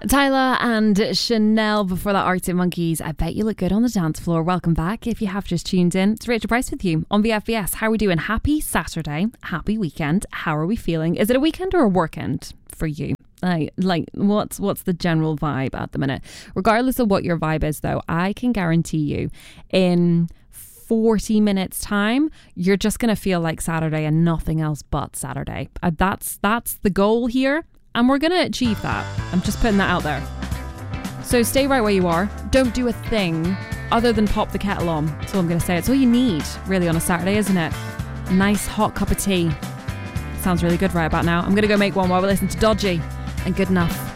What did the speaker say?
Tyler and Chanel before that, Arctic Monkeys. I bet you look good on the dance floor. Welcome back. If you have just tuned in, it's Rachel Price with you on VFVS. How are we doing? Happy Saturday. Happy weekend. How are we feeling? Is it a weekend or a workend for you? Like what's the general vibe at the minute? Regardless of what your vibe is though, I can guarantee you in 40 minutes time, you're just going to feel like Saturday and nothing else but Saturday. That's the goal here. And we're going to achieve that. I'm just putting that out there. So stay right where you are. Don't do a thing other than pop the kettle on. That's all I'm going to say. It's all you need, really, on a Saturday, isn't it? A nice hot cup of tea. Sounds really good right about now. I'm going to go make one while we listen to Dodgy and Good Enough.